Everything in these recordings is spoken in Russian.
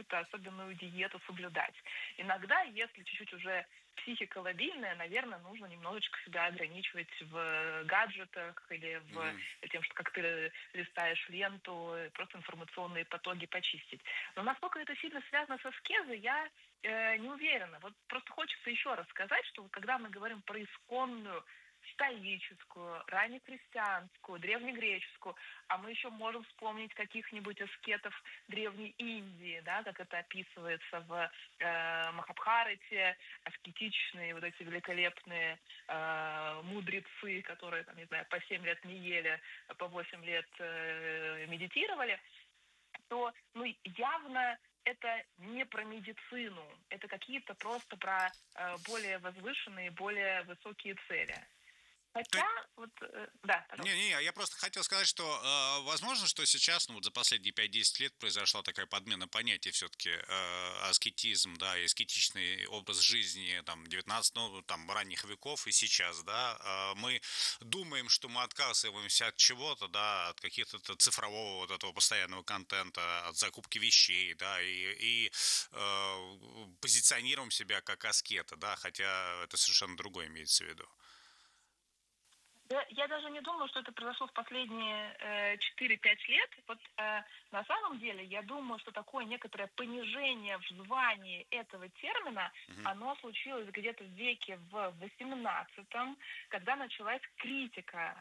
какую-то особенную диету соблюдать. Иногда, если чуть-чуть уже психика лобильная, наверное, нужно немножечко себя ограничивать в гаджетах или в тем, что как ты листаешь ленту, просто информационные потоки почистить. Но насколько это сильно связано со аскезой, я не уверена. Вот просто хочется еще раз сказать, что когда мы говорим про исконную стоическую, раннехристианскую, древнегреческую, а мы еще можем вспомнить каких-нибудь аскетов Древней Индии, да, как это описывается в Махабхарате, аскетичные вот эти великолепные мудрецы, которые, там, не знаю, по 7 лет не ели, по 8 лет медитировали, то, ну, явно это не про медицину, это какие-то просто про более возвышенные, более высокие цели. Хотя, вот, да, пожалуйста. Не, я просто хотел сказать, что возможно, что сейчас, ну вот за последние 5-10 лет произошла такая подмена понятия все-таки аскетизм, да, и аскетичный образ жизни там 19, ну, там ранних веков и сейчас, да, мы думаем, что мы отказываемся от чего-то, да, от каких-то цифрового вот этого постоянного контента, от закупки вещей, да, и позиционируем себя как аскета, да, хотя это совершенно другое имеется в виду. Да, я даже не думаю, что это произошло в последние 4-5 лет. Вот на самом деле я думаю, что такое некоторое понижение в звании этого термина, оно случилось где-то в веке в 18-м, когда началась критика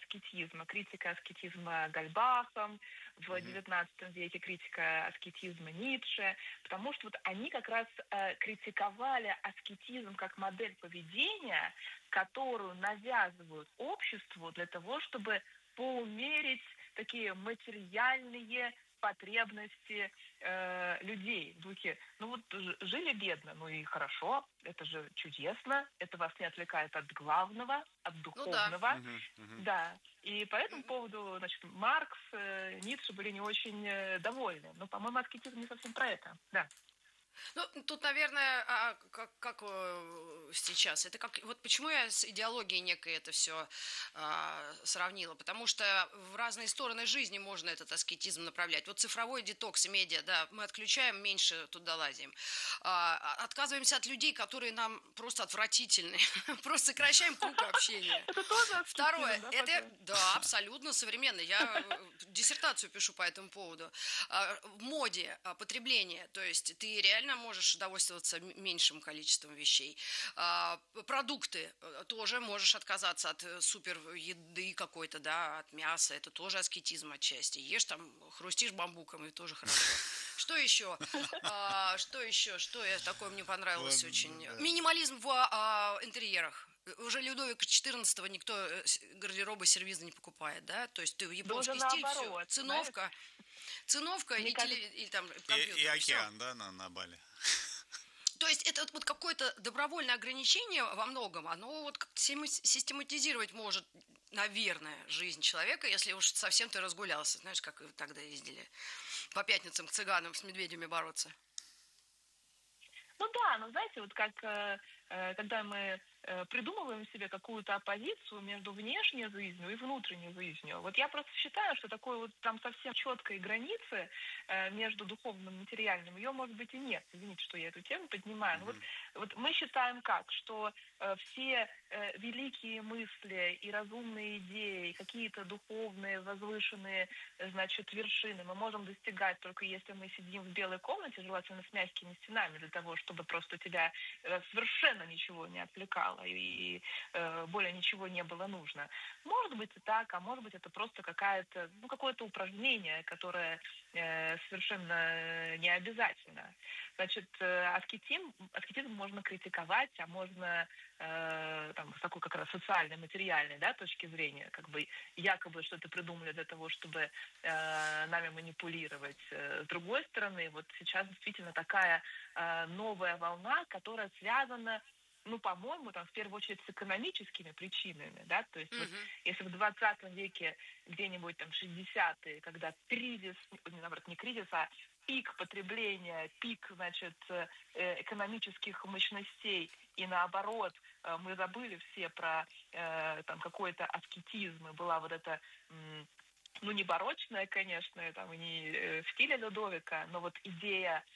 аскетизма Гальбахом, в 19 веке критика аскетизма Ницше, потому что вот они как раз критиковали аскетизм как модель поведения, которую навязывают обществу для того, чтобы поумерить такие материальные потребности людей в духе. Ну вот жили бедно, ну и хорошо, это же чудесно, это вас не отвлекает от главного, от Ну да. духовного. Да, и по этому поводу, значит, Маркс, Ницше были не очень довольны. Но, по-моему, аскетизм не совсем про это, да. Ну, тут, наверное, как сейчас, это как, вот почему я с идеологией некой это все сравнила, потому что в разные стороны жизни можно этот аскетизм направлять. Вот цифровой детокс и медиа, да, мы отключаем, меньше туда лазим. Отказываемся от людей, которые нам просто отвратительны, просто сокращаем круг общения. Это тоже аскетизм, Второе, да, это, пока? да, абсолютно современно. Я диссертацию пишу по этому поводу. В моде потребление, то есть ты реально можешь довольствоваться меньшим количеством вещей. Продукты тоже можешь отказаться от супер еды какой-то, да, от мяса. Это тоже аскетизм отчасти. Ешь там, хрустишь бамбуком, и тоже хорошо. Что еще? Что такое мне понравилось очень? Минимализм в интерьерах. Уже Людовика XIV никто гардероба сервиза не покупает, да? То есть ты японский стиль, все. Циновка и там компьютер. И океан, да, на Бали. То есть это вот какое-то добровольное ограничение во многом, оно вот как-то систематизировать может, наверное, жизнь человека, если уж совсем ты разгулялся. Знаешь, как тогда ездили по пятницам к цыганам с медведями бороться. Ну да, но знаете, вот как когда мы придумываем себе какую-то оппозицию между внешней жизнью и внутренней жизнью. Вот я просто считаю, что такой вот там совсем четкой границы между духовным и материальным, ее, может быть, и нет. Извините, что я эту тему поднимаю. Но вот мы считаем как, что все великие мысли и разумные идеи, какие-то духовные, возвышенные, значит, вершины мы можем достигать только если мы сидим в белой комнате, желательно с мягкими стенами, для того, чтобы просто тебя совершенно ничего не отвлекало и более ничего не было нужно. Может быть и так, а может быть это просто какое-то упражнение, которое совершенно не обязательно. Значит, аскетизм можно критиковать, а можно с такой как раз социальной, материальной, да, точки зрения, как бы якобы что-то придумали для того, чтобы нами манипулировать. С другой стороны, вот сейчас действительно такая новая волна, которая связана, ну, по-моему, там, в первую очередь с экономическими причинами, да, то есть вот если в 20 веке где-нибудь там 60-е, когда кризис, наоборот, не кризис, а пик потребления, пик, значит, экономических мощностей, и наоборот, мы забыли все про там какой-то аскетизм, и была вот эта ну, не барочная, конечно, там, и не в стиле Людовика, но вот идея